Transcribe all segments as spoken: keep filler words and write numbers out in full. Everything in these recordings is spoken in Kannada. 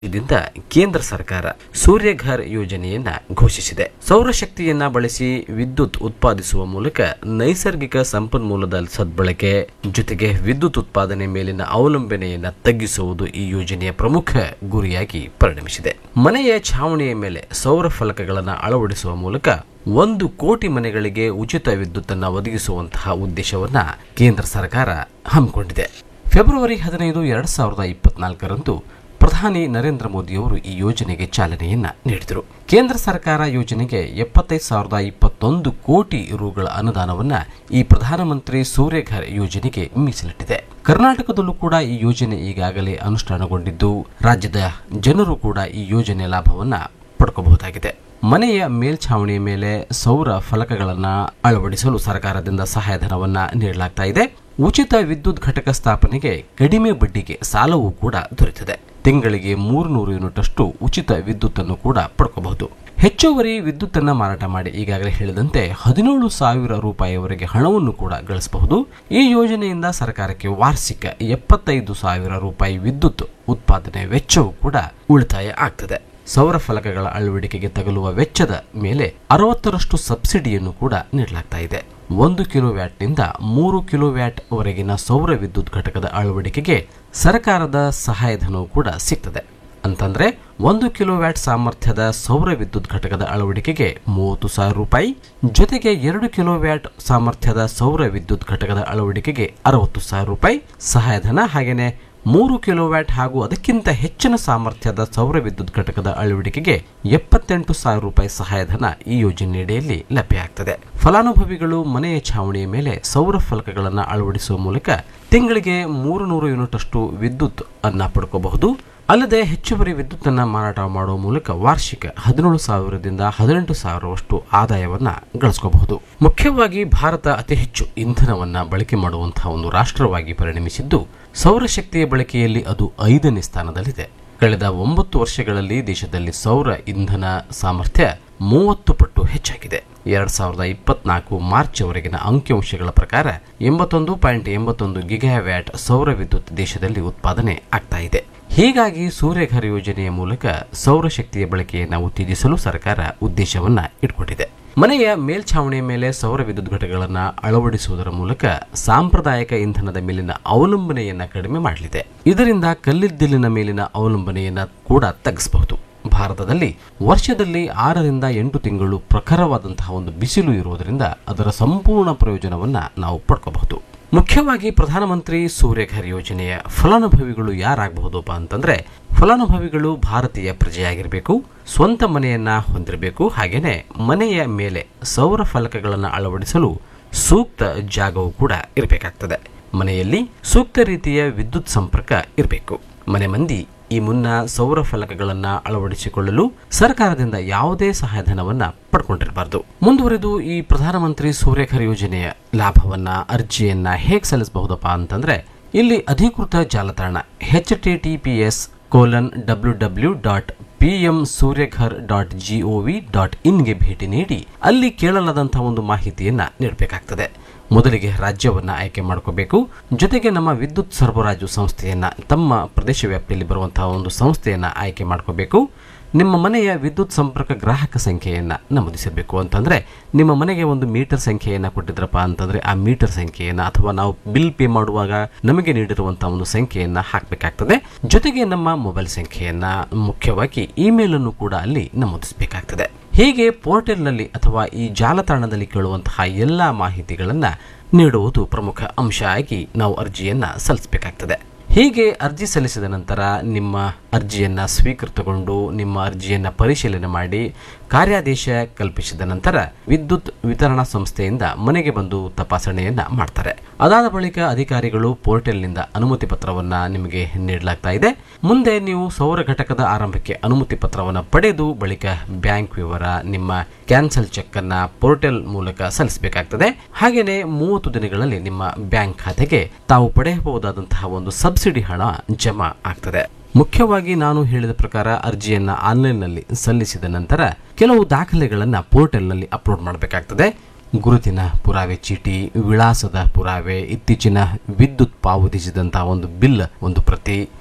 ಇದರಿಂದ ಕೇಂದ್ರ ಸರ್ಕಾರ ಸೂರ್ಯಘರ್ ಯೋಜನೆಯನ್ನ ಘೋಷಿಸಿದೆ. ಸೌರಶಕ್ತಿಯನ್ನ ಬಳಸಿ ವಿದ್ಯುತ್ ಉತ್ಪಾದಿಸುವ ಮೂಲಕ ನೈಸರ್ಗಿಕ ಸಂಪನ್ಮೂಲದ ಸದ್ಬಳಕೆ ಜೊತೆಗೆ ವಿದ್ಯುತ್ ಉತ್ಪಾದನೆ ಮೇಲಿನ ಅವಲಂಬನೆಯನ್ನ ತಗ್ಗಿಸುವುದು ಈ ಯೋಜನೆಯ ಪ್ರಮುಖ ಗುರಿಯಾಗಿ ಪರಿಣಮಿಸಿದೆ. ಮನೆಯ ಛಾವಣಿಯ ಮೇಲೆ ಸೌರ ಫಲಕಗಳನ್ನು ಅಳವಡಿಸುವ ಮೂಲಕ ಒಂದು ಕೋಟಿ ಮನೆಗಳಿಗೆ ಉಚಿತ ವಿದ್ಯುತ್ತನ್ನು ಒದಗಿಸುವಂತಹ ಉದ್ದೇಶವನ್ನ ಕೇಂದ್ರ ಸರ್ಕಾರ ಹಮ್ಮಿಕೊಂಡಿದೆ. ಫೆಬ್ರವರಿ ಹದಿನೈದು ಎರಡ್ ಸಾವಿರದ ಇಪ್ಪತ್ನಾಲ್ಕರಂದು ಪ್ರಧಾನಿ ನರೇಂದ್ರ ಮೋದಿಯವರು ಈ ಯೋಜನೆಗೆ ಚಾಲನೆಯನ್ನ ನೀಡಿದರು. ಕೇಂದ್ರ ಸರ್ಕಾರ ಯೋಜನೆಗೆ ಎಪ್ಪತ್ತೈದು ಸಾವಿರದ ಇಪ್ಪತ್ತೊಂದು ಕೋಟಿ ರೂಗಳ ಅನುದಾನವನ್ನ ಈ ಪ್ರಧಾನಮಂತ್ರಿ ಸೂರ್ಯಘರ್ ಯೋಜನೆಗೆ ಮೀಸಲಿಟ್ಟಿದೆ. ಕರ್ನಾಟಕದಲ್ಲೂ ಕೂಡ ಈ ಯೋಜನೆ ಈಗಾಗಲೇ ಅನುಷ್ಠಾನಗೊಂಡಿದ್ದು ರಾಜ್ಯದ ಜನರು ಕೂಡ ಈ ಯೋಜನೆ ಲಾಭವನ್ನ ಪಡ್ಕೋಬಹುದಾಗಿದೆ. ಮನೆಯ ಮೇಲ್ಛಾವಣಿಯ ಮೇಲೆ ಸೌರ ಫಲಕಗಳನ್ನು ಅಳವಡಿಸಲು ಸರ್ಕಾರದಿಂದ ಸಹಾಯಧನವನ್ನ ನೀಡಲಾಗ್ತಾ ಇದೆ. ಉಚಿತ ವಿದ್ಯುತ್ ಘಟಕ ಸ್ಥಾಪನೆಗೆ ಕಡಿಮೆ ಬಡ್ಡಿಗೆ ಸಾಲವೂ ಕೂಡ ದೊರೆತಿದೆ. ತಿಂಗಳಿಗೆ ಮೂರ್ನೂರು ಯೂನಿಟ್ ಅಷ್ಟು ಉಚಿತ ವಿದ್ಯುತ್ ಅನ್ನು ಕೂಡ ಪಡ್ಕೋಬಹುದು. ಹೆಚ್ಚುವರಿ ವಿದ್ಯುತ್ ಅನ್ನು ಮಾರಾಟ ಮಾಡಿ ಈಗಾಗಲೇ ಹೇಳಿದಂತೆ ಹದಿನೇಳು ಸಾವಿರ ರೂಪಾಯಿವರೆಗೆ ಹಣವನ್ನು ಕೂಡ ಗಳಿಸಬಹುದು. ಈ ಯೋಜನೆಯಿಂದ ಸರ್ಕಾರಕ್ಕೆ ವಾರ್ಷಿಕ ಎಪ್ಪತ್ತೈದು ಸಾವಿರ ರೂಪಾಯಿ ವಿದ್ಯುತ್ ಉತ್ಪಾದನೆ ವೆಚ್ಚವೂ ಕೂಡ ಉಳಿತಾಯ ಆಗ್ತದೆ. ಸೌರ ಫಲಕಗಳ ಅಳವಡಿಕೆಗೆ ತಗಲುವ ವೆಚ್ಚದ ಮೇಲೆ ಅರವತ್ತರಷ್ಟು ಸಬ್ಸಿಡಿಯನ್ನು ಕೂಡ ನೀಡಲಾಗ್ತಾ ಇದೆ. ಒಂದು ಕಿಲೋ ವ್ಯಾಟ್ನಿಂದ ಮೂರು ಕಿಲೋ ವ್ಯಾಟ್ ವರೆಗಿನ ಸೌರ ವಿದ್ಯುತ್ ಘಟಕದ ಅಳವಡಿಕೆಗೆ ಸರ್ಕಾರದ ಸಹಾಯಧನವೂ ಕೂಡ ಸಿಗ್ತದೆ. ಅಂತಂದ್ರೆ ಒಂದು ಕಿಲೋ ವ್ಯಾಟ್ ಸಾಮರ್ಥ್ಯದ ಸೌರ ವಿದ್ಯುತ್ ಘಟಕದ ಅಳವಡಿಕೆಗೆ ಮೂವತ್ತು ಸಾವಿರ ರೂಪಾಯಿ ಜೊತೆಗೆ ಎರಡು ಕಿಲೋ ವ್ಯಾಟ್ ಸಾಮರ್ಥ್ಯದ ಸೌರ ವಿದ್ಯುತ್ ಘಟಕದ ಅಳವಡಿಕೆಗೆ ಅರವತ್ತು ಸಾವಿರ ರೂಪಾಯಿ ಸಹಾಯಧನ, ಹಾಗೇನೆ ಮೂರು ಕಿಲೋ ವ್ಯಾಟ್ ಹಾಗೂ ಅದಕ್ಕಿಂತ ಹೆಚ್ಚಿನ ಸಾಮರ್ಥ್ಯದ ಸೌರ ವಿದ್ಯುತ್ ಘಟಕದ ಅಳವಡಿಕೆಗೆ ಎಪ್ಪತ್ತೆಂಟು ಸಾವಿರ ರೂಪಾಯಿ ಸಹಾಯಧನ ಈ ಯೋಜನೆಯಡಿಯಲ್ಲಿ ಲಭ್ಯ ಆಗ್ತದೆ. ಫಲಾನುಭವಿಗಳು ಮನೆಯ ಛಾವಣಿಯ ಮೇಲೆ ಸೌರ ಫಲಕಗಳನ್ನು ಅಳವಡಿಸುವ ಮೂಲಕ ತಿಂಗಳಿಗೆ ಮೂರು ನೂರು ಯೂನಿಟ್ ಅಷ್ಟು ವಿದ್ಯುತ್ ಅನ್ನ ಪಡ್ಕೋಬಹುದು. ಅಲ್ಲದೆ ಹೆಚ್ಚುವರಿ ವಿದ್ಯುತ್ ಅನ್ನ ಮಾರಾಟ ಮಾಡುವ ಮೂಲಕ ವಾರ್ಷಿಕ ಹದಿನೇಳು ಸಾವಿರದಿಂದ ಹದಿನೆಂಟು ಸಾವಿರವಷ್ಟು ಆದಾಯವನ್ನ ಗಳಿಸಬಹುದು. ಮುಖ್ಯವಾಗಿ ಭಾರತ ಅತಿ ಹೆಚ್ಚು ಇಂಧನವನ್ನ ಬಳಕೆ ಮಾಡುವಂತಹ ಒಂದು ರಾಷ್ಟ್ರವಾಗಿ ಪರಿಣಮಿಸಿದ್ದು ಸೌರಶಕ್ತಿಯ ಬಳಕೆಯಲ್ಲಿ ಅದು ಐದನೇ ಸ್ಥಾನದಲ್ಲಿದೆ. ಕಳೆದ ಒಂಬತ್ತು ವರ್ಷಗಳಲ್ಲಿ ದೇಶದಲ್ಲಿ ಸೌರ ಇಂಧನ ಸಾಮರ್ಥ್ಯ ಮೂವತ್ತು ಪಟ್ಟು ಹೆಚ್ಚಾಗಿದೆ. ಎರಡ್ ಸಾವಿರದ ಇಪ್ಪತ್ನಾಲ್ಕು ಮಾರ್ಚ್ ವರೆಗಿನ ಅಂಕಿಅಂಶಗಳ ಪ್ರಕಾರ ಎಂಬತ್ತೊಂದು ಪಾಯಿಂಟ್ ಎಂಬತ್ತೊಂದು ಗಿಗಾವ್ಯಾಟ್ ಸೌರ ವಿದ್ಯುತ್ ದೇಶದಲ್ಲಿ ಉತ್ಪಾದನೆ ಆಗ್ತಾ ಇದೆ. ಹೀಗಾಗಿ ಸೂರ್ಯಘರ್ ಯೋಜನೆಯ ಮೂಲಕ ಸೌರಶಕ್ತಿಯ ಬಳಕೆಯನ್ನು ಉತ್ತೇಜಿಸಲು ಸರ್ಕಾರ ಉದ್ದೇಶವನ್ನ ಇಟ್ಕೊಂಡಿದೆ. ಮನೆಯ ಮೇಲ್ಛಾವಣಿಯ ಮೇಲೆ ಸೌರ ವಿದ್ಯುತ್ ಘಟಕಗಳನ್ನು ಅಳವಡಿಸುವುದರ ಮೂಲಕ ಸಾಂಪ್ರದಾಯಿಕ ಇಂಧನದ ಮೇಲಿನ ಅವಲಂಬನೆಯನ್ನ ಕಡಿಮೆ ಮಾಡಲಿದೆ. ಇದರಿಂದ ಕಲ್ಲಿದ್ದಲಿನ ಮೇಲಿನ ಅವಲಂಬನೆಯನ್ನ ಕೂಡ ತಗ್ಗಿಸಬಹುದು. ಭಾರತದಲ್ಲಿ ವರ್ಷದಲ್ಲಿ ಆರರಿಂದ ಎಂಟು ತಿಂಗಳು ಪ್ರಖರವಾದಂತಹ ಒಂದು ಬಿಸಿಲು ಇರುವುದರಿಂದ ಅದರ ಸಂಪೂರ್ಣ ಪ್ರಯೋಜನವನ್ನ ನಾವು ಪಡ್ಕೋಬಹುದು. ಮುಖ್ಯವಾಗಿ ಪ್ರಧಾನಮಂತ್ರಿ ಸೂರ್ಯಘರ್ ಯೋಜನೆಯ ಫಲಾನುಭವಿಗಳು ಯಾರಾಗಬಹುದಪ್ಪ ಅಂತಂದ್ರೆ ಫಲಾನುಭವಿಗಳು ಭಾರತೀಯ ಪ್ರಜೆಯಾಗಿರಬೇಕು, ಸ್ವಂತ ಮನೆಯನ್ನ ಹೊಂದಿರಬೇಕು, ಹಾಗೇನೆ ಮನೆಯ ಮೇಲೆ ಸೌರ ಫಲಕಗಳನ್ನು ಅಳವಡಿಸಲು ಸೂಕ್ತ ಜಾಗವೂ ಕೂಡ ಇರಬೇಕಾಗ್ತದೆ. ಮನೆಯಲ್ಲಿ ಸೂಕ್ತ ರೀತಿಯ ವಿದ್ಯುತ್ ಸಂಪರ್ಕ ಇರಬೇಕು. ಮನೆ ಮಂದಿ ಈ ಮುನ್ನ ಸೌರ ಫಲಕಗಳನ್ನ ಅಳವಡಿಸಿಕೊಳ್ಳಲು ಸರ್ಕಾರದಿಂದ ಯಾವುದೇ ಸಹಾಯಧನವನ್ನ ಪಡ್ಕೊಂಡಿರಬಾರದು. ಮುಂದುವರೆದು ಈ ಪ್ರಧಾನಮಂತ್ರಿ ಸೂರ್ಯಘರ್ ಯೋಜನೆಯ ಲಾಭವನ್ನ ಅರ್ಜಿಯನ್ನ ಹೇಗೆ ಸಲ್ಲಿಸಬಹುದಪ್ಪ ಅಂತಂದ್ರೆ ಇಲ್ಲಿ ಅಧಿಕೃತ ಜಾಲತಾಣ H T T P S colon W W dot P M Surya Ghar dot gov dot ಇನ್ಗೆ ಭೇಟಿ ನೀಡಿ ಅಲ್ಲಿ ಕೇಳಲಾದಂತಹ ಒಂದು ಮಾಹಿತಿಯನ್ನ ನೀಡಬೇಕಾಗ್ತದೆ. ಮೊದಲಿಗೆ ರಾಜ್ಯವನ್ನ ಆಯ್ಕೆ ಮಾಡ್ಕೋಬೇಕು. ಜೊತೆಗೆ ನಮ್ಮ ವಿದ್ಯುತ್ ಸರಬರಾಜು ಸಂಸ್ಥೆಯನ್ನ ತಮ್ಮ ಪ್ರದೇಶ ವ್ಯಾಪ್ತಿಯಲ್ಲಿ ಬರುವಂತಹ ಒಂದು ಸಂಸ್ಥೆಯನ್ನ ಆಯ್ಕೆ ಮಾಡ್ಕೋಬೇಕು. ನಿಮ್ಮ ಮನೆಯ ವಿದ್ಯುತ್ ಸಂಪರ್ಕ ಗ್ರಾಹಕ ಸಂಖ್ಯೆಯನ್ನ ನಮೂದಿಸಬೇಕು. ಅಂತಂದ್ರೆ ನಿಮ್ಮ ಮನೆಗೆ ಒಂದು ಮೀಟರ್ ಸಂಖ್ಯೆಯನ್ನ ಕೊಟ್ಟಿದ್ರಪ್ಪ ಅಂತಂದ್ರೆ ಆ ಮೀಟರ್ ಸಂಖ್ಯೆಯನ್ನ ಅಥವಾ ನಾವು ಬಿಲ್ ಪೇ ಮಾಡುವಾಗ ನಮಗೆ ನೀಡಿರುವಂತಹ ಒಂದು ಸಂಖ್ಯೆಯನ್ನ ಹಾಕಬೇಕಾಗ್ತದೆ. ಜೊತೆಗೆ ನಮ್ಮ ಮೊಬೈಲ್ ಸಂಖ್ಯೆಯನ್ನ, ಮುಖ್ಯವಾಗಿ ಇಮೇಲ್ ಅನ್ನು ಕೂಡ ಅಲ್ಲಿ ನಮೂದಿಸಬೇಕಾಗ್ತದೆ. ಹೀಗೆ ಪೋರ್ಟಲ್ನಲ್ಲಿ ಅಥವಾ ಈ ಜಾಲತಾಣದಲ್ಲಿ ಕೇಳುವಂತಹ ಎಲ್ಲಾ ಮಾಹಿತಿಗಳನ್ನ ನೀಡುವುದು ಪ್ರಮುಖ ಅಂಶ ಆಗಿ ನಾವು ಅರ್ಜಿಯನ್ನ ಸಲ್ಲಿಸಬೇಕಾಗ್ತದೆ. ಹೀಗೆ ಅರ್ಜಿ ಸಲ್ಲಿಸಿದ ನಂತರ ನಿಮ್ಮ ಅರ್ಜಿಯನ್ನ ಸ್ವೀಕೃತಗೊಂಡು ನಿಮ್ಮ ಅರ್ಜಿಯನ್ನ ಪರಿಶೀಲನೆ ಮಾಡಿ ಕಾರ್ಯಾದೇಶ ಕಲ್ಪಿಸಿದ ನಂತರ ವಿದ್ಯುತ್ ವಿತರಣಾ ಸಂಸ್ಥೆಯಿಂದ ಮನೆಗೆ ಬಂದು ತಪಾಸಣೆಯನ್ನ ಮಾಡ್ತಾರೆ. ಅದಾದ ಬಳಿಕ ಅಧಿಕಾರಿಗಳು ಪೋರ್ಟಲ್ನಿಂದ ಅನುಮತಿ ಪತ್ರವನ್ನ ನಿಮಗೆ ನೀಡಲಾಗ್ತಾ ಇದೆ. ಮುಂದೆ ನೀವು ಸೌರ ಘಟಕದ ಆರಂಭಕ್ಕೆ ಅನುಮತಿ ಪತ್ರವನ್ನು ಪಡೆದು ಬಳಿಕ ಬ್ಯಾಂಕ್ ವಿವರ, ನಿಮ್ಮ ಕ್ಯಾನ್ಸಲ್ ಚೆಕ್ ಅನ್ನ ಪೋರ್ಟಲ್ ಮೂಲಕ ಸಲ್ಲಿಸಬೇಕಾಗ್ತದೆ. ಹಾಗೇನೆ ಮೂವತ್ತು ದಿನಗಳಲ್ಲಿ ನಿಮ್ಮ ಬ್ಯಾಂಕ್ ಖಾತೆಗೆ ತಾವು ಪಡೆಯಬಹುದಾದಂತಹ ಒಂದು ಸಬ್ಸಿಡಿ ಹಣ ಜಮಾ ಆಗ್ತದೆ. ಮುಖ್ಯವಾಗಿ ನಾನು ಹೇಳಿದ ಪ್ರಕಾರ ಅರ್ಜಿಯನ್ನ ಆನ್ಲೈನ್ನಲ್ಲಿ ಸಲ್ಲಿಸಿದ ನಂತರ ಕೆಲವು ದಾಖಲೆಗಳನ್ನ ಪೋರ್ಟಲ್ನಲ್ಲಿ ಅಪ್ಲೋಡ್ ಮಾಡಬೇಕಾಗ್ತದೆ. ಗುರುತಿನ ಪುರಾವೆ ಚೀಟಿ, ವಿಳಾಸದ ಪುರಾವೆ, ಇತ್ತೀಚಿನ ವಿದ್ಯುತ್ ಪಾವತಿಸಿದಂತಹ ಒಂದು ಬಿಲ್ ಒಂದು ಪ್ರತಿ,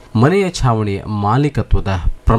ಮನೆಯ ಛಾವಣಿ ಮಾಲೀಕತ್ವದ